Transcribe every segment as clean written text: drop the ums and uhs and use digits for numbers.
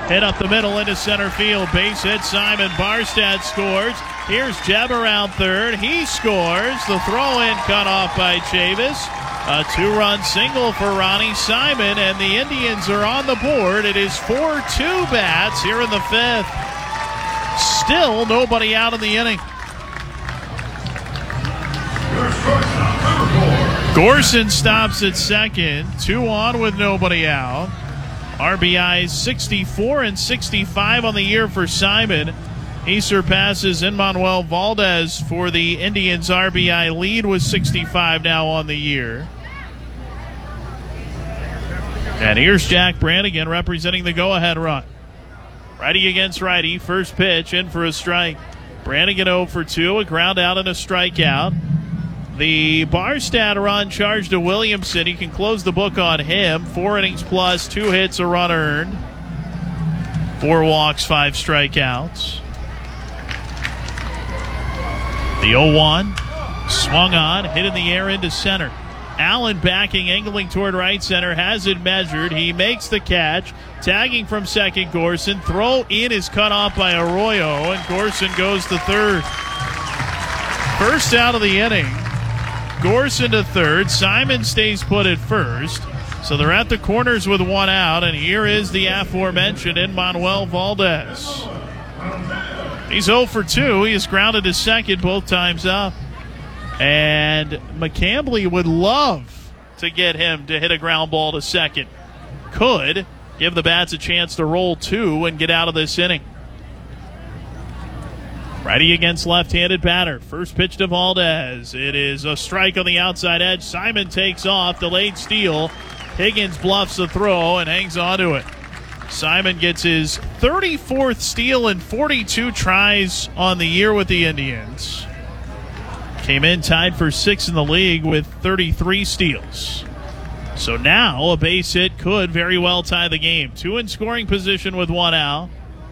Hit up the middle into center field. Base hit. Simon Barstad scores. Here's Jeb around third. He scores. The throw-in cut off by Chavis. A 2-run single for Ronnie Simon, and the Indians are on the board. It is 4-2 bats here in the fifth. Still nobody out in the inning. Gorson stops at second. 2 on with nobody out. RBIs 64 and 65 on the year for Simon. He surpasses Emmanuel Valdez for the Indians' RBI lead with 65 now on the year. And here's Jack Brannigan representing the go-ahead run. Righty against righty. First pitch in for a strike. Brannigan 0 for 2, a ground out and a strikeout. The Barstad run charged to Williamson. He can close the book on him. 4 innings plus, 2 hits, a run earned. 4 walks, 5 strikeouts. The 0-1 swung on, hit in the air into center. Allen backing, angling toward right center, has it measured. He makes the catch. Tagging from second, Gorson. Throw in is cut off by Arroyo, and Gorson goes to third. First out of the inning. Gorson to third. Simon stays put at first. So they're at the corners with 1 out, and here is the aforementioned Emmanuel Valdez. He's 0 for 2. He is grounded to second both times up. And McCambley would love to get him to hit a ground ball to second. Could give the bats a chance to roll 2 and get out of this inning. Righty against left-handed batter. First pitch to Valdez. It is a strike on the outside edge. Simon takes off. Delayed steal. Higgins bluffs the throw and hangs on to it. Simon gets his 34th steal and 42 tries on the year with the Indians. Came in tied for 6th in the league with 33 steals. So now a base hit could very well tie the game. 2 in scoring position with 1 out.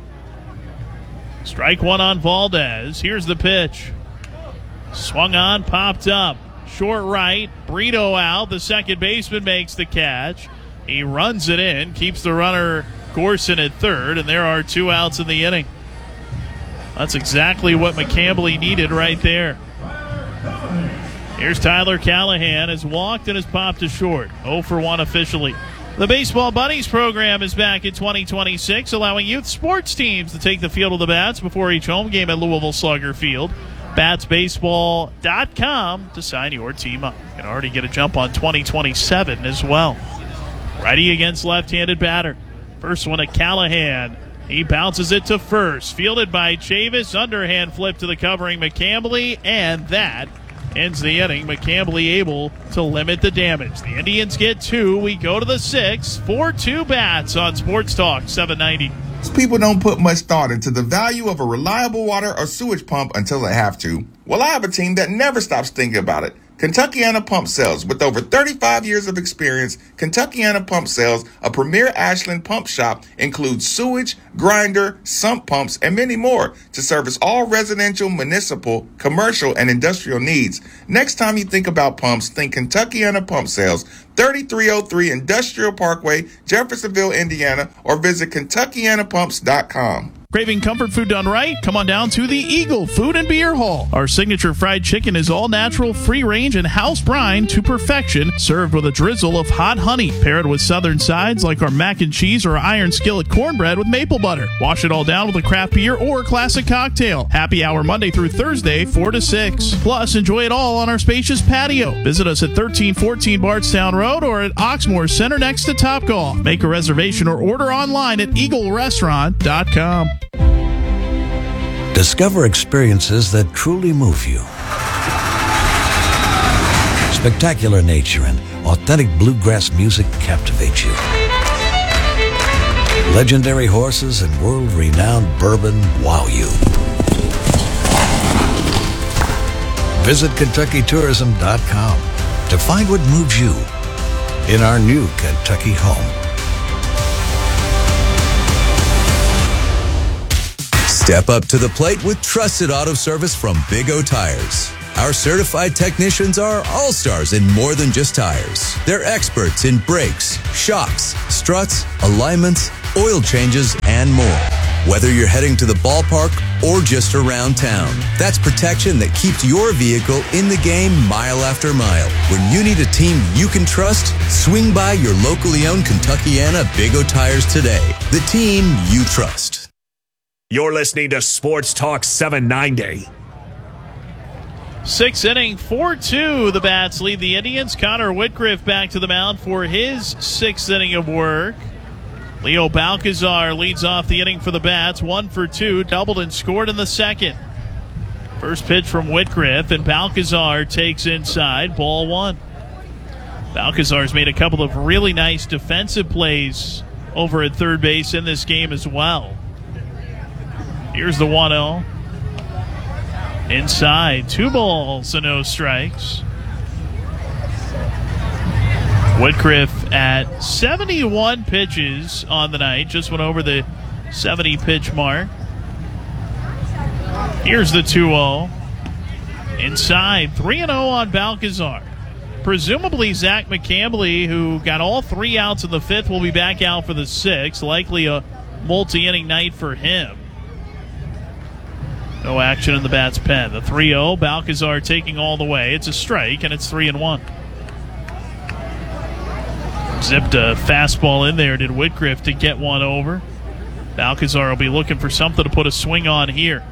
Strike 1 on Valdez. Here's the pitch. Swung on, popped up. Short right. Brito out. The second baseman makes the catch. He runs it in, keeps the runner Gorson at third, and there are 2 outs in the inning. That's exactly what McCambley needed right there. Here's Tyler Callahan, has walked and has popped to short. 0 for 1 officially. The Baseball Buddies program is back in 2026, allowing youth sports teams to take the field of the bats before each home game at Louisville Slugger Field. BatsBaseball.com to sign your team up. You can already get a jump on 2027 as well. Righty against left-handed batter. First one at Callahan. He bounces it to first. Fielded by Chavis. Underhand flip to the covering McCambley, and that ends the inning. McCambley able to limit the damage. The Indians get 2. We go to the 6th. 4-2 bats on Sports Talk 790. People don't put much thought into the value of a reliable water or sewage pump until they have to. Well, I have a team that never stops thinking about it. Kentuckiana Pump Sales. With over 35 years of experience, Kentuckiana Pump Sales, a premier Ashland pump shop, includes sewage, grinder, sump pumps, and many more to service all residential, municipal, commercial, and industrial needs. Next time you think about pumps, think Kentuckiana Pump Sales, 3303 Industrial Parkway, Jeffersonville, Indiana, or visit KentuckianaPumps.com. Craving comfort food done right? Come on down to the Eagle Food and Beer Hall. Our signature fried chicken is all natural, free range, and house brine to perfection, served with a drizzle of hot honey. Pair it with southern sides like our mac and cheese or iron skillet cornbread with maple butter. Wash it all down with a craft beer or classic cocktail. Happy hour Monday through Thursday, 4 to 6. Plus, enjoy it all on our spacious patio. Visit us at 1314 Bardstown Road or at Oxmoor Center next to Topgolf. Make a reservation or order online at EagleRestaurant.com. Discover experiences that truly move you. Spectacular nature and authentic bluegrass music captivate you. Legendary horses and world-renowned bourbon wow you. Visit KentuckyTourism.com to find what moves you in our new Kentucky home. Step up to the plate with trusted auto service from Big O Tires. Our certified technicians are all-stars in more than just tires. They're experts in brakes, shocks, struts, alignments, oil changes, and more. Whether you're heading to the ballpark or just around town, that's protection that keeps your vehicle in the game mile after mile. When you need a team you can trust, swing by your locally owned Kentuckiana Big O Tires today. The team you trust. You're listening to Sports Talk 790. Sixth inning, 4-2. The Bats lead the Indians. Connor Whitgriff back to the mound for his sixth inning of work. Leo Balcazar leads off the inning for the Bats. 1 for 2, doubled and scored in the second. First pitch from Whitgriff, and Balcazar takes inside, ball one. Balcazar's made a couple of really nice defensive plays over at third base in this game as well. Here's the 1-0. Inside, 2 balls and no strikes. Whitgriff at 71 pitches on the night. Just went over the 70 pitch mark. Here's the 2-0. Inside, 3-0 on Balcazar. Presumably Zach McCambley, who got all 3 outs in the fifth, will be back out for the sixth. Likely a multi-inning night for him. No action in the Bats' pen. The 3-0, Balcazar taking all the way. It's a strike, and it's 3-1. Zipped a fastball in there, did Whitgriff, to get one over. Balcazar will be looking for something to put a swing on here.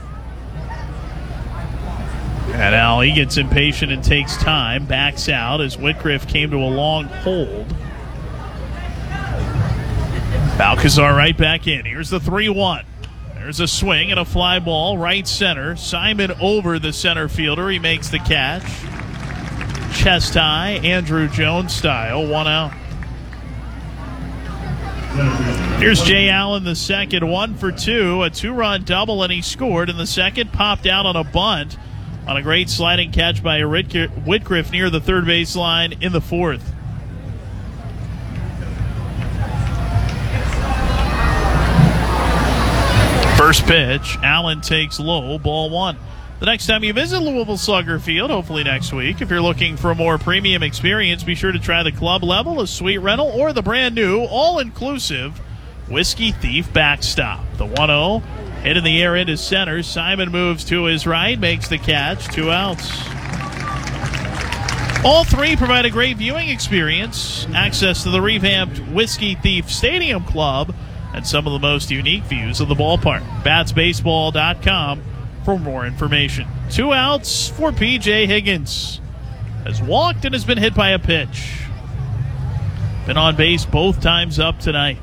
And now he gets impatient and takes time, backs out as Whitgriff came to a long hold. Balcazar right back in. Here's the 3-1. There's a swing and a fly ball, right center. Simon over the center fielder. He makes the catch. Chest high, Andrew Jones style, 1 out. Here's Jay Allen the second, 1 for 2, a 2-run double, and he scored in the second. Popped out on a bunt on a great sliding catch by Whitgriff near the third baseline in the fourth. First pitch, Allen takes low, ball 1. The next time you visit Louisville Slugger Field, hopefully next week, if you're looking for a more premium experience, be sure to try the club level, a suite rental, or the brand new, all-inclusive Whiskey Thief Backstop. The 1-0, hit in the air into center. Simon moves to his right, makes the catch, 2 outs. All 3 provide a great viewing experience, access to the revamped Whiskey Thief Stadium Club, and some of the most unique views of the ballpark. BatsBaseball.com for more information. 2 outs for P.J. Higgins. Has walked and has been hit by a pitch. Been on base both times up tonight.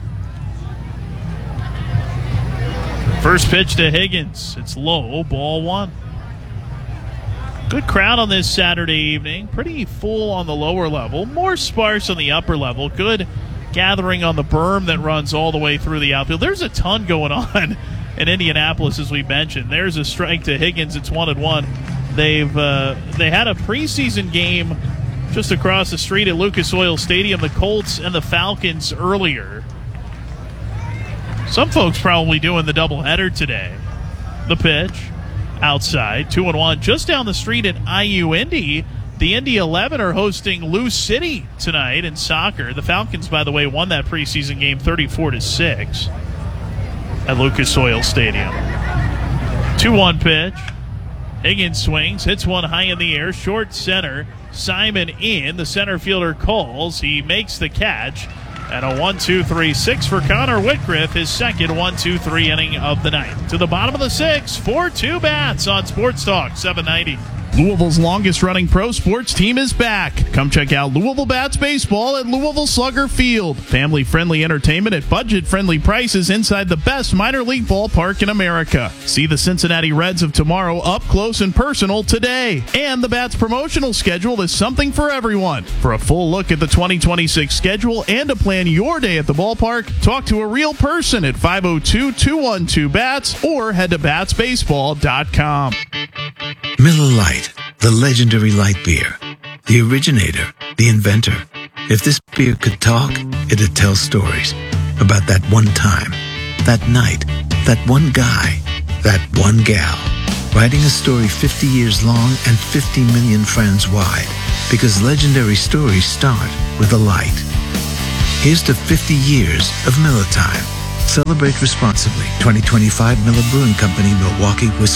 First pitch to Higgins. It's low, ball 1. Good crowd on this Saturday evening. Pretty full on the lower level. More sparse on the upper level. Good gathering on the berm that runs all the way through the outfield. There's a ton going on in Indianapolis, as we mentioned. There's a strike to Higgins. It's 1-1. They had a preseason game just across the street at Lucas Oil Stadium, the Colts and the Falcons earlier. Some folks probably doing the doubleheader today. The pitch, outside, 2-1. Just down the street at IU Indy, the Indy 11 are hosting Lou City tonight in soccer. The Falcons, by the way, won that preseason game 34-6 at Lucas Oil Stadium. 2-1 pitch. Higgins swings, hits one high in the air, short center. Simon in, the center fielder calls. He makes the catch. And a 1-2-3-6 for Connor Whitgriff, his second 1-2-3 inning of the night. To the bottom of the 6th, 4-2 Bats on Sports Talk 790. Louisville's longest-running pro sports team is back. Come check out Louisville Bats Baseball at Louisville Slugger Field. Family-friendly entertainment at budget-friendly prices inside the best minor league ballpark in America. See the Cincinnati Reds of tomorrow up close and personal today. And the Bats promotional schedule is something for everyone. For a full look at the 2026 schedule and to plan your day at the ballpark, talk to a real person at 502-212-BATS or head to BatsBaseball.com. Miller Lite, the legendary light beer. The originator, the inventor. If this beer could talk, it'd tell stories about that one time, that night, that one guy, that one gal. Writing a story 50 years long and 50 million friends wide. Because legendary stories start with a light. Here's to 50 years of Miller time. Celebrate responsibly. 2025 Miller Brewing Company, Milwaukee, Wisconsin.